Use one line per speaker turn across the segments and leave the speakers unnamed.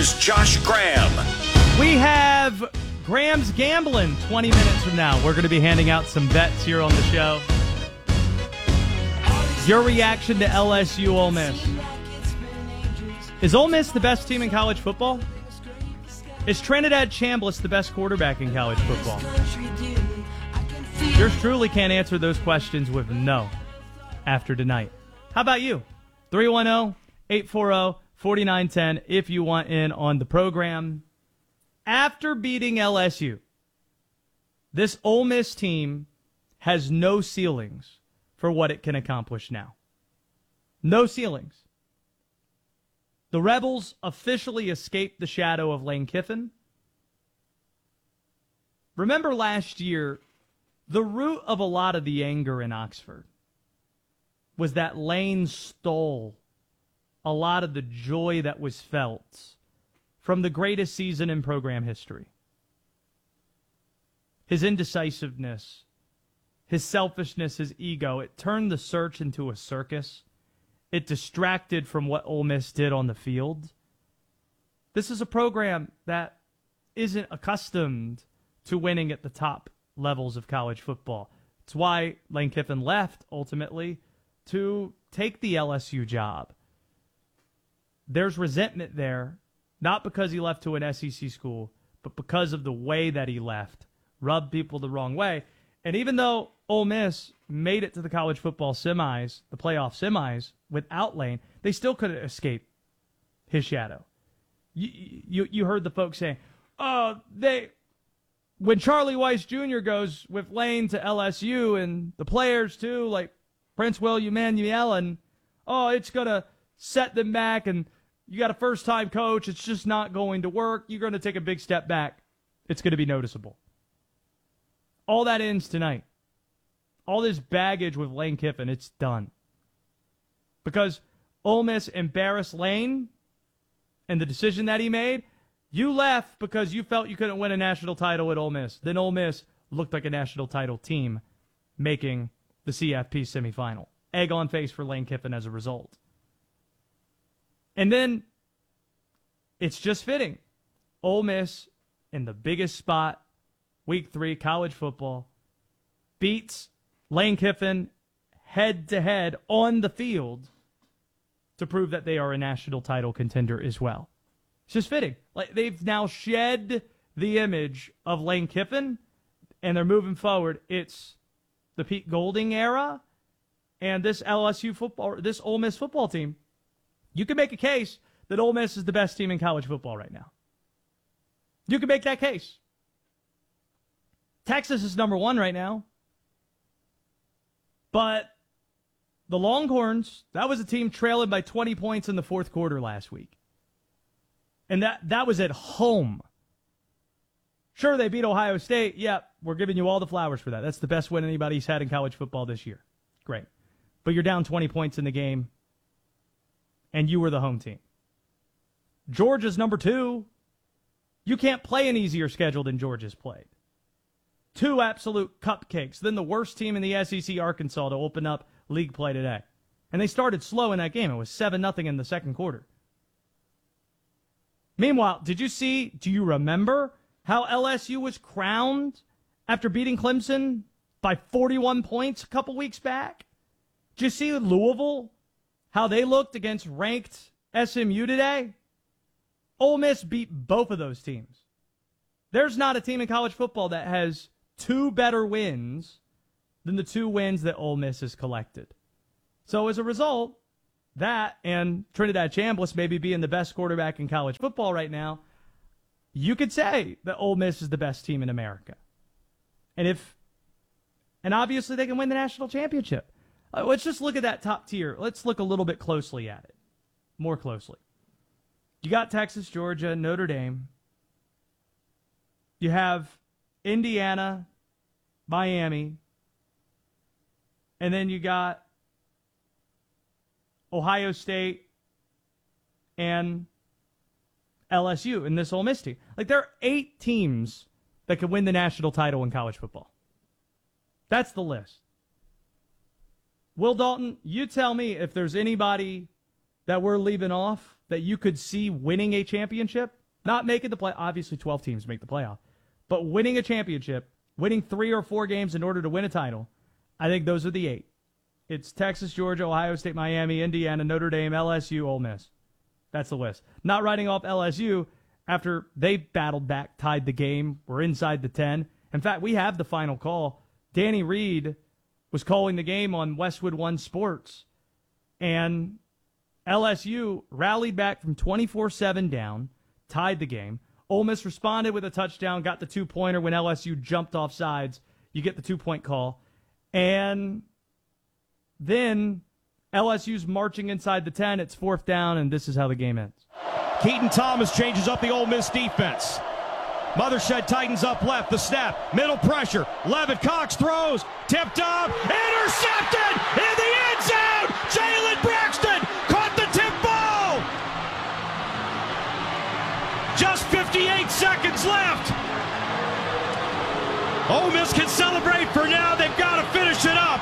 Here's Josh Graham.
We have Graham's Gambling 20 minutes from now. We're going to be handing out some bets here on the show. Your reaction to LSU Ole Miss. Is Ole Miss the best team in college football? Is Trinidad Chambliss the best quarterback in college football? Yours truly can't answer those questions with no after tonight. How about you? 310-840-4910 if you want in on the program. After beating LSU, this Ole Miss team has no ceilings for what it can accomplish now. No ceilings. The Rebels officially escaped the shadow of Lane Kiffin. Remember last year, the root of a lot of the anger in Oxford was that Lane stole a lot of the joy that was felt from the greatest season in program history. His indecisiveness, his selfishness, his ego, it turned the search into a circus. It distracted from what Ole Miss did on the field. This is a program that isn't accustomed to winning at the top levels of college football. It's why Lane Kiffin left, ultimately, to take the LSU job. There's resentment there, not because he left to an SEC school, but because of the way that he left. Rubbed people the wrong way. And even though Ole Miss made it to the college football semis, the playoff semis, without Lane, they still couldn't escape his shadow. You heard the folks saying, when Charlie Weiss Jr. goes with Lane to LSU and the players too, like Prince William Emanuel, and it's going to set them back, and you got a first-time coach, it's just not going to work, you're going to take a big step back, it's going to be noticeable. All that ends tonight. All this baggage with Lane Kiffin, it's done. Because Ole Miss embarrassed Lane and the decision that he made. You left because you felt you couldn't win a national title at Ole Miss. Then Ole Miss looked like a national title team making the CFP semifinal. Egg on face for Lane Kiffin as a result. And then it's just fitting. Ole Miss in the biggest spot, Week 3, college football, beats Lane Kiffin head-to-head on the field to prove that they are a national title contender as well. It's just fitting. Like, they've now shed the image of Lane Kiffin, and they're moving forward. It's the Pete Golding era, and this LSU football, this Ole Miss football team. You can make a case that Ole Miss is the best team in college football right now. You can make that case. Texas is number 1 right now. But the Longhorns, that was a team trailing by 20 points in the fourth quarter last week. And that was at home. Sure, they beat Ohio State. Yeah, we're giving you all the flowers for that. That's the best win anybody's had in college football this year. Great. But you're down 20 points in the game, and you were the home team. Georgia's number 2. You can't play an easier schedule than Georgia's played. 2 absolute cupcakes. Then the worst team in the SEC, Arkansas, to open up league play today. And they started slow in that game. It was 7-0 in the second quarter. Meanwhile, do you remember how LSU was crowned after beating Clemson by 41 points a couple weeks back? Did you see Louisville, how they looked against ranked SMU today? Ole Miss beat both of those teams. There's not a team in college football that has 2 better wins than the 2 wins that Ole Miss has collected. So as a result, that and Trinidad Chambliss maybe being the best quarterback in college football right now, you could say that Ole Miss is the best team in America. And obviously they can win the national championship. Let's just look at that top tier. Let's look a little bit closely at it. More closely. You got Texas, Georgia, Notre Dame. You have Indiana, Miami, and then you got Ohio State and LSU in this Ole Miss team. Like, there are 8 teams that could win the national title in college football. That's the list. Will Dalton, you tell me if there's anybody that we're leaving off that you could see winning a championship, not making the play. Obviously, 12 teams make the playoff, but winning a championship, winning 3 or 4 games in order to win a title, I think those are the 8. It's Texas, Georgia, Ohio State, Miami, Indiana, Notre Dame, LSU, Ole Miss. That's the list. Not writing off LSU after they battled back, tied the game, were inside the 10. In fact, we have the final call. Danny Reed was calling the game on Westwood One Sports, and LSU rallied back from 24-7 down, tied the game. Ole Miss responded with a touchdown, got the 2-pointer when LSU jumped off sides. You get the 2-point call. And then LSU's marching inside the 10. It's 4th down, and this is how the game ends.
Keaton Thomas changes up the Ole Miss defense. Mothershed tightens up left. The snap. Middle pressure. Levitt Cox throws. Tipped up. Intercepted in the end zone. Jalen Braxton caught the tip ball. Just 58 seconds left. Ole Miss can celebrate for now. They've got to finish it up.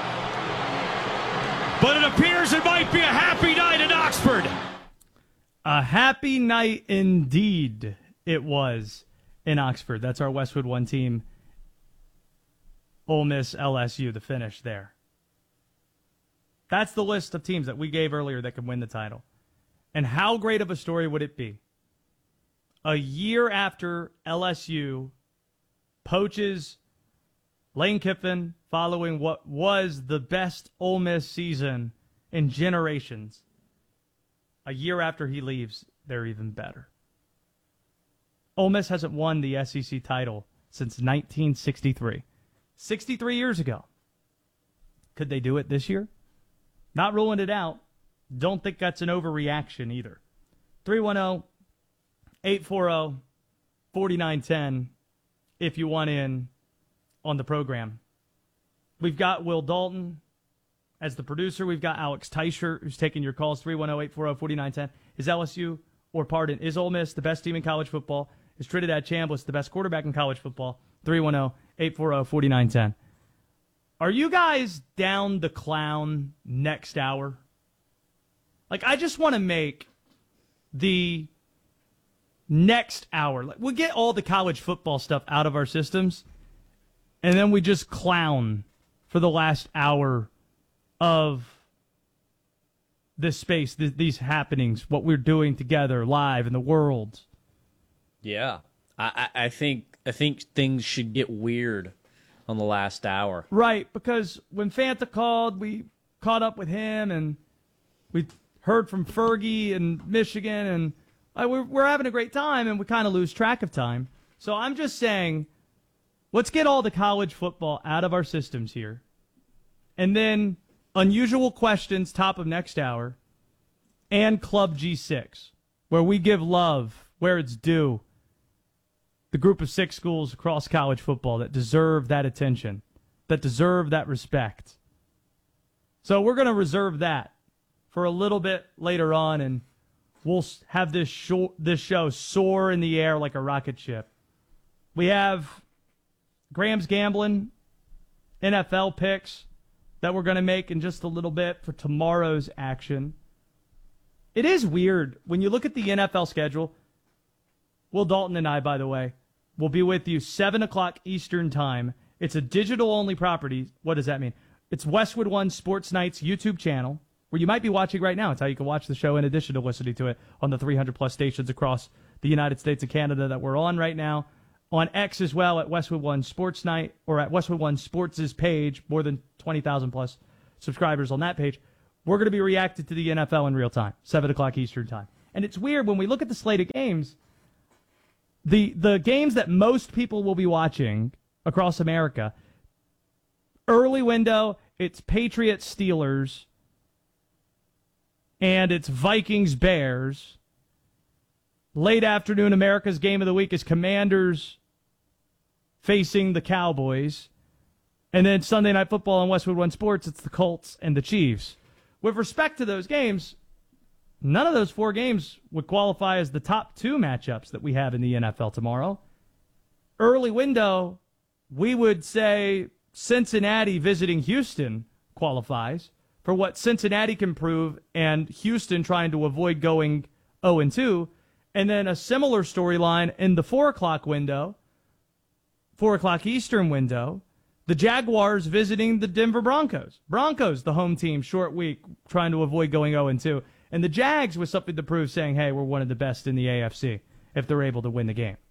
But it appears it might be a happy night in Oxford.
A happy night indeed it was in Oxford. That's our Westwood One team. Ole Miss, LSU, the finish there. That's the list of teams that we gave earlier that could win the title. And how great of a story would it be? A year after LSU poaches Lane Kiffin following what was the best Ole Miss season in generations. A year after he leaves, they're even better. Ole Miss hasn't won the SEC title since 1963. 63 years ago. Could they do it this year? Not ruling it out. Don't think that's an overreaction either. 310-840-4910 if you want in on the program. We've got Will Dalton as the producer. We've got Alex Teicher, who's taking your calls. 310-840-4910. Is Ole Miss the best team in college football? Is Trinidad Chambliss the best quarterback in college football? 310-840-4910. Are you guys down the clown next hour? Like, I just want to make the next hour. Like, we'll get all the college football stuff out of our systems, and then we just clown for the last hour of this space, these happenings, what we're doing together live in the world.
Yeah, I think things should get weird on the last hour.
Right, because when Fanta called, we caught up with him, and we heard from Fergie in Michigan, and we're having a great time, and we kind of lose track of time. So I'm just saying, let's get all the college football out of our systems here. And then unusual questions, top of next hour, and Club G6, where we give love where it's due. The group of 6 schools across college football that deserve that attention, that deserve that respect. So we're going to reserve that for a little bit later on, and we'll have this show soar in the air like a rocket ship. We have Graham's Gambling NFL picks that we're going to make in just a little bit for tomorrow's action. It is weird when you look at the NFL schedule. Will Dalton and I, by the way, will be with you 7 o'clock Eastern time. It's a digital-only property. What does that mean? It's Westwood One Sports Nights YouTube channel, where you might be watching right now. It's how you can watch the show in addition to listening to it on the 300-plus stations across the United States and Canada that we're on right now. On X as well at Westwood One Sports Night, or at Westwood One Sports' page, more than 20,000-plus subscribers on that page. We're going to be reacting to the NFL in real time, 7 o'clock Eastern time. And it's weird when we look at the slate of games, the games that most people will be watching across America, early window, it's Patriots Steelers, and it's Vikings Bears. Late afternoon, America's game of the week is Commanders facing the Cowboys. And then Sunday Night Football on Westwood One Sports, it's the Colts and the Chiefs. With respect to those games, none of those 4 games would qualify as the top 2 matchups that we have in the NFL tomorrow. Early window, we would say Cincinnati visiting Houston qualifies. for what Cincinnati can prove and Houston trying to avoid going 0-2. And then a similar storyline in the 4 o'clock window, 4 o'clock Eastern window, the Jaguars visiting the Denver Broncos. Broncos, the home team, short week, trying to avoid going 0-2. And the Jags with something to prove, saying, hey, we're one of the best in the AFC if they're able to win the game.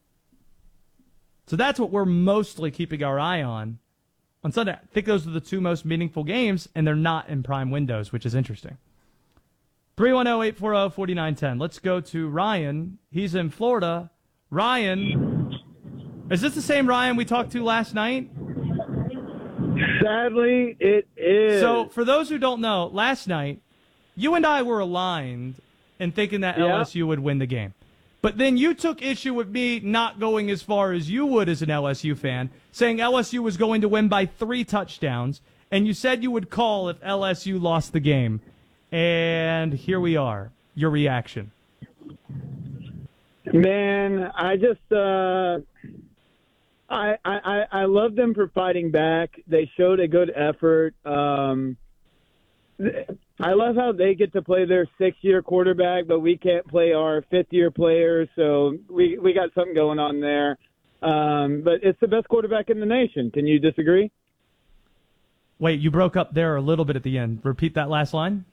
So that's what we're mostly keeping our eye on Sunday. I think those are the two most meaningful games, and they're not in prime windows, which is interesting. 310-840-4910. Let's go to Ryan. He's in Florida. Ryan, is this the same Ryan we talked to last night?
Sadly, it is.
So for those who don't know, last night, you and I were aligned in thinking that LSU would win the game. But then you took issue with me not going as far as you would as an LSU fan, saying LSU was going to win by 3 touchdowns, and you said you would call if LSU lost the game. And here we are. Your reaction.
Man, I just I love them for fighting back. They showed a good effort. I love how they get to play their 6-year quarterback, but we can't play our 5th-year players, so we got something going on there. But it's the best quarterback in the nation. Can you disagree?
Wait, you broke up there a little bit at the end. Repeat that last line.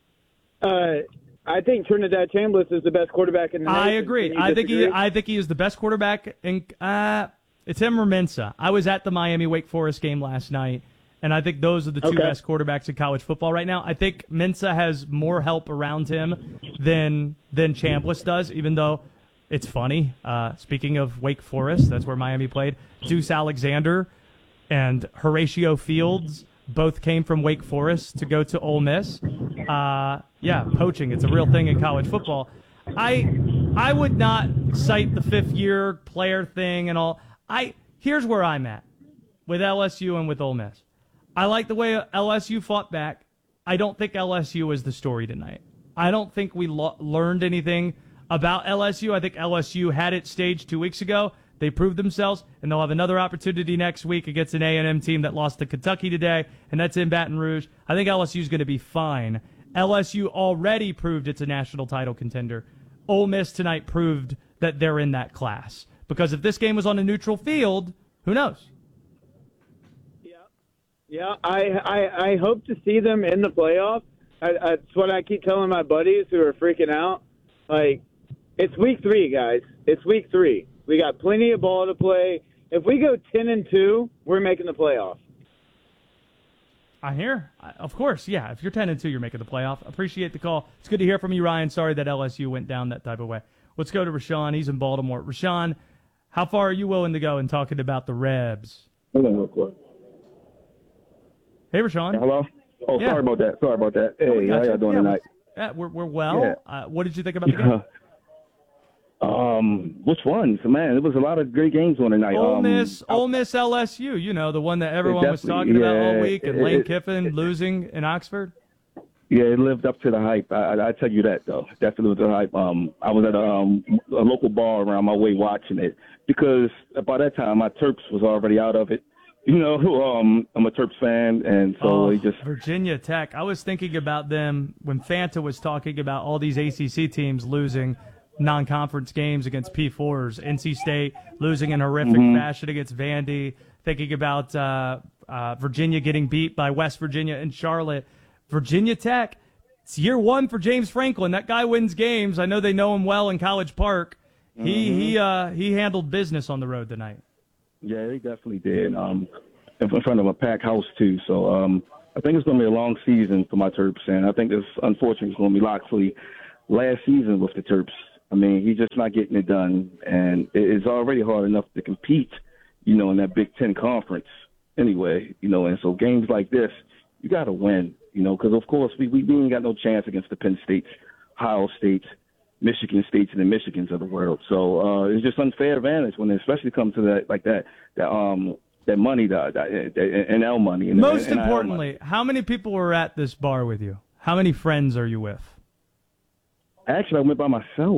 I think Trinidad Chambliss is the best quarterback in the nation.
I agree. I think he is the best quarterback. It's him or Mensa. I was at the Miami Wake Forest game last night, and I think those are the two best quarterbacks in college football right now. I think Mensa has more help around him than Chambliss does, even though it's funny. Speaking of Wake Forest, that's where Miami played. Deuce Alexander and Horatio Fields both came from Wake Forest to go to Ole Miss. Poaching. It's a real thing in college football. I would not cite the 5th-year player thing and all. Here's where I'm at with LSU and with Ole Miss. I like the way LSU fought back. I don't think LSU is the story tonight. I don't think we learned anything about LSU. I think LSU had it staged 2 weeks ago. They proved themselves, and they'll have another opportunity next week against an A&M team that lost to Kentucky today, and that's in Baton Rouge. I think LSU is going to be fine. LSU already proved it's a national title contender. Ole Miss tonight proved that they're in that class. Because if this game was on a neutral field, who knows?
Yeah. I hope to see them in the playoffs. That's what I keep telling my buddies who are freaking out. Like, it's week 3, guys. It's week 3. We got plenty of ball to play. If we go 10-2, we're making the playoffs.
I hear. Of course, yeah. If you're 10-2, you're making the playoff. Appreciate the call. It's good to hear from you, Ryan. Sorry that LSU went down that type of way. Let's go to Rashawn. He's in Baltimore. Rashawn, how far are you willing to go in talking about the Rebs?
Hold on real quick.
Hey, Rashawn.
Hello? Oh,
Yeah.
Sorry about that. Hey, how y'all doing tonight?
Yeah, we're well.
Yeah.
What did you think about the game?
Which ones? Man, there was a lot of great games on tonight.
Ole Miss, LSU. You know, the one that everyone was talking about all week, and Lane Kiffin losing in Oxford.
Yeah, it lived up to the hype. I tell you that, though. Definitely was the hype. I was at a local bar around my way watching it because by that time my Terps was already out of it. You know, I'm a Terps fan, and so they just
Virginia Tech. I was thinking about them when Fanta was talking about all these ACC teams losing non-conference games against P4s. NC State losing in horrific fashion against Vandy. Thinking about Virginia getting beat by West Virginia and Charlotte. Virginia Tech, it's year 1 for James Franklin. That guy wins games. I know they know him well in College Park. He handled business on the road tonight.
Yeah, they definitely did. In front of a packed house too. So I think it's going to be a long season for my Terps, and I think it's unfortunately it's going to be Loxley last season with the Terps. I mean, he's just not getting it done, and it's already hard enough to compete, you know, in that Big Ten conference anyway, you know, and so games like this, you got to win, you know, because, of course, we ain't got no chance against the Penn States, Ohio States, Michigan States, and the Michigans of the world. So it's just unfair advantage when it especially comes to that, like that money, that NL money. And
Most
and
importantly,
money.
how many people were at this bar with you? How many friends are you with?
Actually, I went by myself.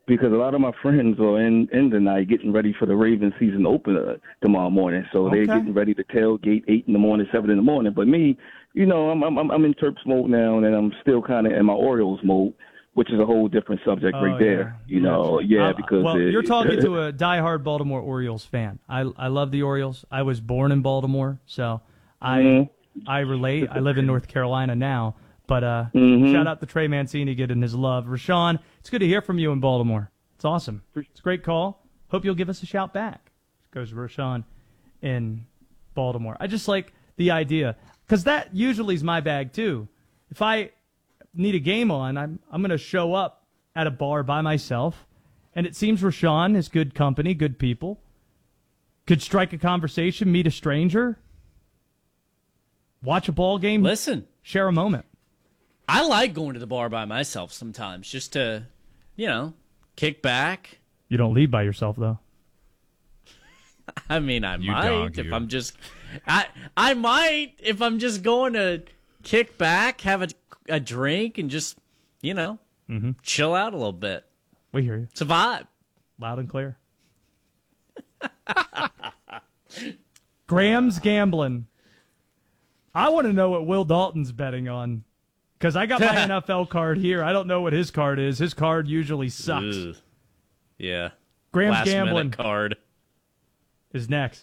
because a lot of my friends are in tonight getting ready for the Ravens season opener tomorrow morning. So they're getting ready to tailgate 8 in the morning, 7 in the morning. But me, you know, I'm in Terps mode now, and I'm still kind of in my Orioles mode, which is a whole different subject right there. You know, because
you're talking to a diehard Baltimore Orioles fan. I love the Orioles. I was born in Baltimore, so I relate. I live in North Carolina now. But shout out to Trey Mancini getting his love. Rashawn, it's good to hear from you in Baltimore. It's awesome. It's a great call. Hope you'll give us a shout back. Goes Rashawn in Baltimore. I just like the idea, because that usually is my bag too. If I need a game on, I'm going to show up at a bar by myself, and it seems Rashawn is good company, good people. Could strike a conversation, meet a stranger, watch a ball game.
Listen,
share a moment.
I like going to the bar by myself sometimes, just to, kick back.
You don't leave by yourself, though.
I mean, I might if I'm just going to kick back, have a drink, and just, chill out a little bit.
We hear you.
It's a vibe.
Loud and clear. Graham's gambling. I want to know what Will Dalton's betting on, because I got my NFL card here. I don't know what his card is. His card usually sucks.
Ugh. Yeah.
Graham's
Last
gambling
card
is next.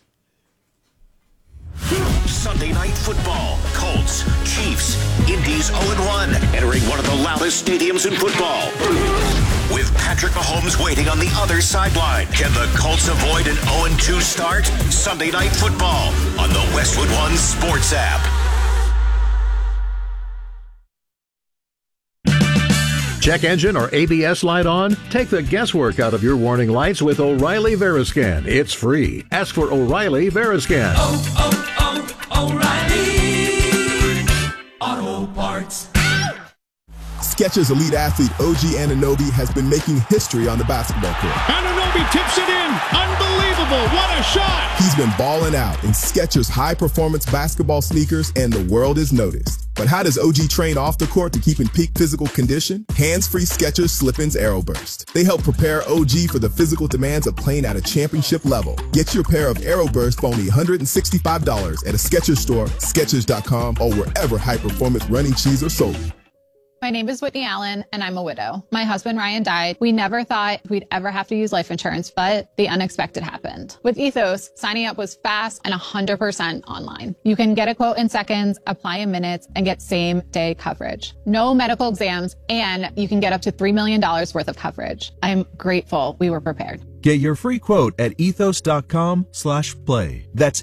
Sunday Night Football. Colts, Chiefs, Indy's 0-1, entering one of the loudest stadiums in football. With Patrick Mahomes waiting on the other sideline, can the Colts avoid an 0-2 start? Sunday Night Football on the Westwood One Sports app.
Check engine or ABS light on? Take the guesswork out of your warning lights with O'Reilly Veriscan. It's free. Ask for O'Reilly Veriscan.
O'Reilly Auto Parts.
Skechers elite athlete OG Anunoby has been making history on the basketball court.
Anunoby tips it in. Unbelievable. What a shot.
He's been balling out in Skechers high-performance basketball sneakers, and the world is noticed. But how does OG train off the court to keep in peak physical condition? Hands-free Skechers Slip-ins Aeroburst. They help prepare OG for the physical demands of playing at a championship level. Get your pair of Aeroburst for only $165 at a Skechers store, Skechers.com, or wherever high-performance running shoes are sold.
My name is Whitney Allen, and I'm a widow. My husband, Ryan, died. We never thought we'd ever have to use life insurance, but the unexpected happened. With Ethos, signing up was fast and 100% online. You can get a quote in seconds, apply in minutes, and get same-day coverage. No medical exams, and you can get up to $3 million worth of coverage. I'm grateful we were prepared.
Get your free quote at ethos.com/play. That's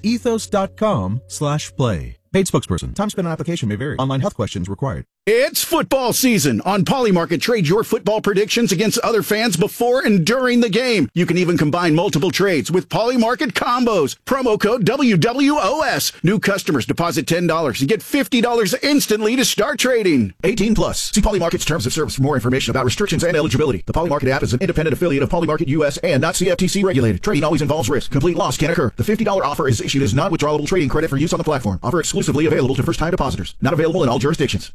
ethos.com/play. Paid spokesperson. Time spent on application may vary. Online health questions required.
It's football season. On Polymarket, trade your football predictions against other fans before and during the game. You can even combine multiple trades with Polymarket combos. Promo code WWOS. New customers deposit $10 and get $50 instantly to start trading.
18 plus. See Polymarket's terms of service for more information about restrictions and eligibility. The Polymarket app is an independent affiliate of Polymarket US and not CFTC regulated. Trading always involves risk. Complete loss can occur. The $50 offer is issued as non-withdrawable trading credit for use on the platform. Offer exclusively available to first-time depositors. Not available in all jurisdictions.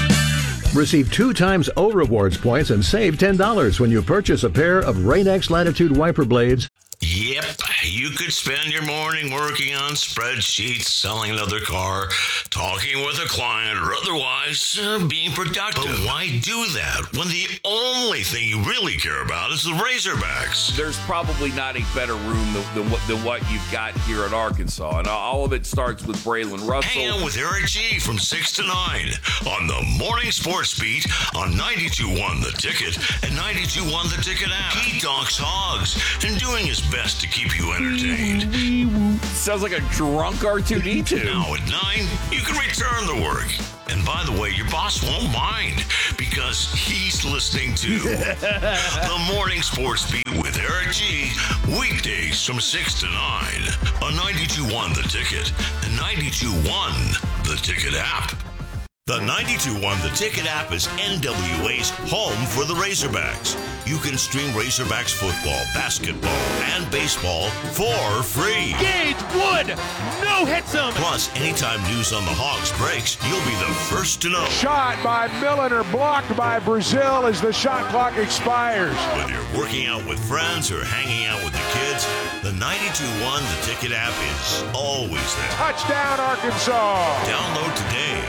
Receive 2 times O Rewards points and save $10 when you purchase a pair of Rain-X Latitude wiper blades.
Yep, you could spend your morning working on spreadsheets, selling another car, talking with a client, or otherwise being productive. But why do that when the only thing you really care about is the Razorbacks?
There's probably not a better room than what you've got here at Arkansas, and all of it starts with Braylon Russell.
Hang out with Eric G from 6 to 9 on the Morning Sports Beat on 92.1 The Ticket and 92.1 The Ticket app. He talks hogs and doing his best to keep you entertained.
Sounds like a drunk R2-D2.
Now at 9, you can return to work. And by the way, your boss won't mind because he's listening to the Morning Sports Beat with Eric G. Weekdays from 6 to 9 on 92.1 The Ticket and 92.1 The Ticket app. The 92.1 The Ticket app is NWA's home for the Razorbacks. You can stream Razorbacks football, basketball, and baseball for free.
Gage Wood, no hits him.
Plus, anytime news on the Hogs breaks, you'll be the first to know.
Shot by Milliner, blocked by Brazil as the shot clock expires.
Whether you're working out with friends or hanging out with the kids, the 92.1 The Ticket app is always there.
Touchdown, Arkansas.
Download today.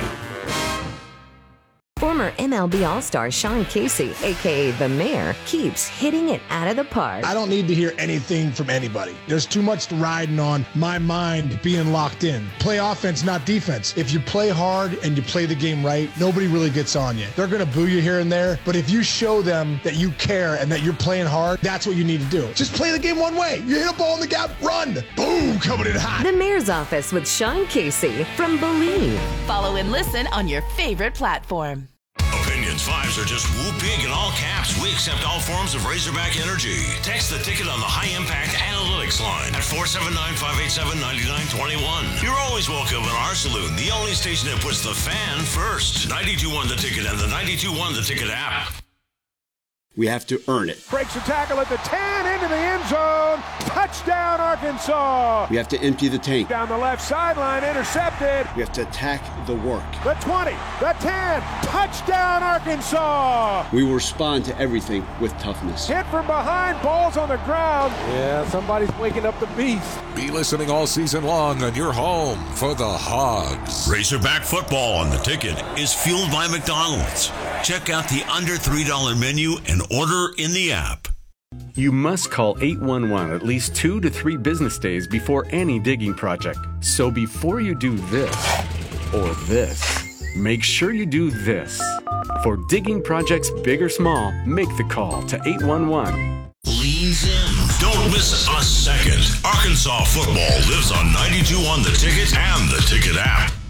Former MLB All-Star Sean Casey, a.k.a. The Mayor, keeps hitting it out of the park.
I don't need to hear anything from anybody. There's too much riding on my mind being locked in. Play offense, not defense. If you play hard and you play the game right, nobody really gets on you. They're going to boo you here and there, but if you show them that you care and that you're playing hard, that's what you need to do. Just play the game one way. You hit a ball in the gap, run. Boom, coming in hot.
The Mayor's Office with Sean Casey from Believe.
Follow and listen on your favorite platform.
Opinions 5s are just whoop big in all caps. We accept all forms of Razorback energy. Text the ticket on the High Impact Analytics line at 479-587-9921. You're always welcome in our saloon, the only station that puts the fan first. 92.1 The Ticket and the 92.1 The Ticket app.
We have to earn it.
Breaks a tackle at the 10, into the end zone. Touchdown, Arkansas.
We have to empty the tank.
Down the left sideline, intercepted.
We have to attack the work.
The 20, the 10, touchdown, Arkansas.
We will respond to everything with toughness.
Hit from behind, balls on the ground. Yeah, somebody's waking up the beast.
Be listening all season long on your home for the Hogs.
Razorback football on The Ticket is fueled by McDonald's. Check out the under $3 menu and order in the app.
You must call 811 at least 2 to 3 business days before any digging project. So before you do this or this, make sure you do this. For digging projects big or small, make the call to 811.
Leans in. Don't miss a second. Arkansas football lives on 92.1 The Ticket and The Ticket app.